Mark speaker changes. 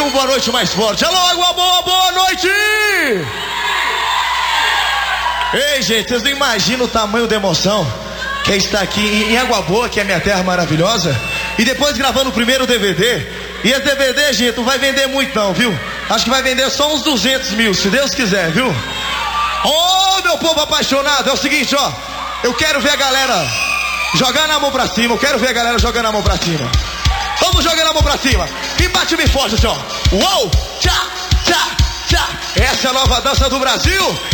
Speaker 1: um boa noite mais forte. Alô, Água Boa, boa noite! Ei, gente, vocês não imaginam o tamanho da emoção que é estar aqui em Água Boa, que é a minha terra maravilhosa, e depois gravando o primeiro DVD. E esse DVD, gente, não vai vender muito não, viu? Acho que vai vender só uns 200 mil, se Deus quiser, viu? Ô, meu povo apaixonado, é o seguinte, ó. Eu quero ver a galera jogando a mão pra cima. Eu quero ver a galera jogando a mão pra cima. Vamos jogando a mão pra cima. E bate bem forte, assim, ó. Uou, tchá, tchá, tchá. Essa é a nova dança do Brasil.